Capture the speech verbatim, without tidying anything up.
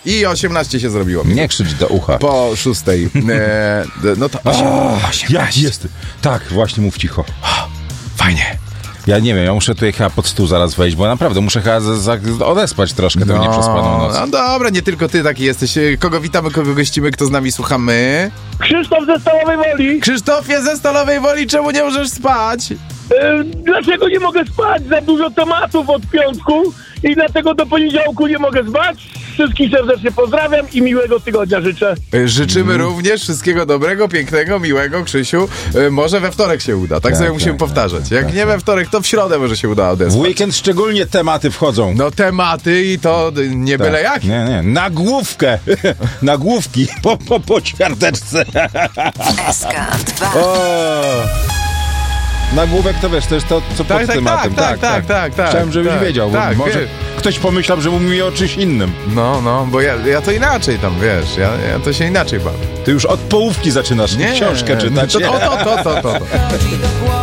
I osiemnaście się zrobiło. Nie krzycz do ucha. Po szóstej. E, no to osiemnaście. Ja jest. Tak, właśnie mów cicho. Fajnie. Ja nie wiem, ja muszę tutaj chyba pod stół zaraz wejść, bo naprawdę muszę chyba za, za, odespać troszkę tę nieprzespaną noc. No dobra, nie tylko ty taki jesteś. Kogo witamy, kogo gościmy, kto z nami słuchamy? Krzysztof ze Stalowej Woli. Krzysztofie ze Stalowej Woli, czemu nie możesz spać? E, dlaczego nie mogę spać? Za dużo tematów od piątku i dlatego do poniedziałku nie mogę spać. Wszystkich serdecznie pozdrawiam i miłego tygodnia życzę. Życzymy mm. również wszystkiego dobrego, pięknego, miłego, Krzysiu. E, może we wtorek się uda, tak, tak sobie tak, musimy tak, powtarzać. Jak tak, nie we wtorek, to w środę może się uda odesłać. W weekend szczególnie tematy wchodzą. No tematy i to nie tak. byle jak. Nie, nie, nagłówkę. Nagłówki po, po, po ćwiarteczce. O! Nagłówek to wiesz, to jest to, co tak, pod tak, tematem. Tak, tak, tak, tak, tak. Chciałem, żebyś tak, wiedział, tak, bo może wiesz. Ktoś pomyślał, że mówi o czymś innym. No, no, bo ja, ja to inaczej tam, wiesz, ja, ja to się inaczej bawię. Ty już od połówki zaczynasz nie, książkę czytać. To, to, to, to, to, to.